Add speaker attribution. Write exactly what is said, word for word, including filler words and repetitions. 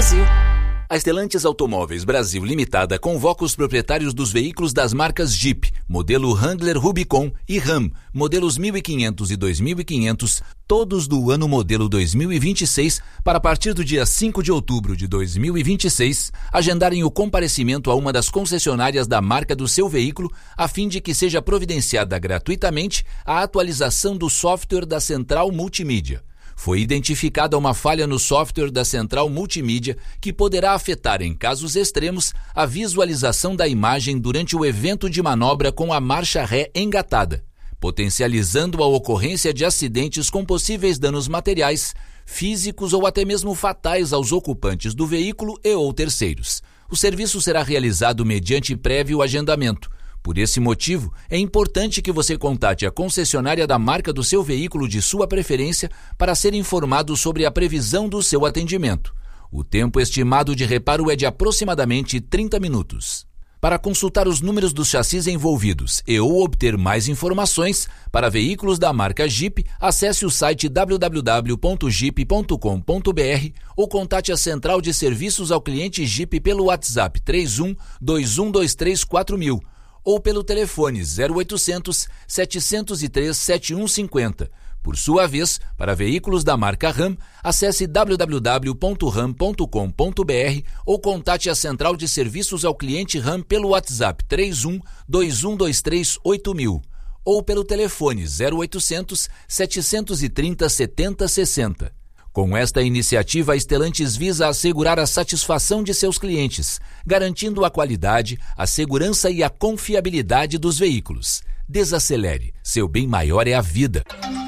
Speaker 1: Brasil.
Speaker 2: A Stellantis Automóveis Brasil Limitada convoca os proprietários dos veículos das marcas Jeep, modelo Wrangler Rubicon e Ram, modelos mil e quinhentos e dois mil e quinhentos, todos do ano modelo dois mil e vinte e seis, para a partir do dia cinco de outubro de dois mil e vinte e seis, agendarem o comparecimento a uma das concessionárias da marca do seu veículo, a fim de que seja providenciada gratuitamente a atualização do software da Central Multimídia. Foi identificada uma falha no software da Central Multimídia que poderá afetar, em casos extremos, a visualização da imagem durante o evento de manobra com a marcha ré engatada, potencializando a ocorrência de acidentes com possíveis danos materiais, físicos ou até mesmo fatais aos ocupantes do veículo e ou terceiros. O serviço será realizado mediante prévio agendamento. Por esse motivo, é importante que você contate a concessionária da marca do seu veículo de sua preferência para ser informado sobre a previsão do seu atendimento. O tempo estimado de reparo é de aproximadamente trinta minutos. Para consultar os números dos chassis envolvidos e ou obter mais informações para veículos da marca Jeep, acesse o site w w w ponto jeep ponto com ponto b r ou contate a Central de Serviços ao Cliente Jeep pelo WhatsApp três um dois um dois três quatro mil ou pelo telefone zero oitocentos, setecentos e três, setenta e um cinquenta. Por sua vez, para veículos da marca Ram, acesse w w w ponto ram ponto com ponto b r ou contate a Central de Serviços ao Cliente Ram pelo WhatsApp três um dois um dois três oito mil ou pelo telefone zero oitocentos, setecentos e trinta, setenta sessenta. Com esta iniciativa, a Stellantis visa assegurar a satisfação de seus clientes, garantindo a qualidade, a segurança e a confiabilidade dos veículos. Desacelere, seu bem maior é a vida.